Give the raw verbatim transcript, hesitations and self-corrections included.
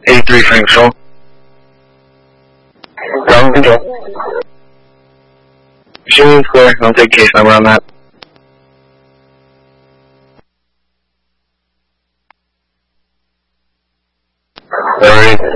eighty-three Frank Show. Ground control. Machine's clear. I'll take case number on that. Alright.